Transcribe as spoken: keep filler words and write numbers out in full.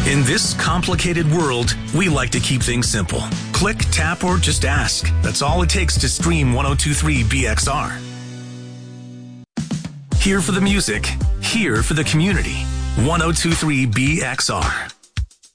In this complicated world, we like to keep things simple. Click, tap, or just ask. That's all it takes to stream ten twenty-three B X R. Here for the music, here for the community. ten twenty-three B X R.